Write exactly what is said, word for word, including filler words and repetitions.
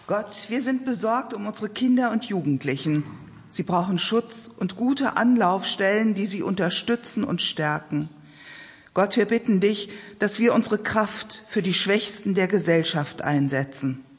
Gott, wir sind besorgt um unsere Kinder und Jugendlichen. Sie brauchen Schutz und gute Anlaufstellen, die sie unterstützen und stärken. Gott, wir bitten dich, dass wir unsere Kraft für die Schwächsten der Gesellschaft einsetzen.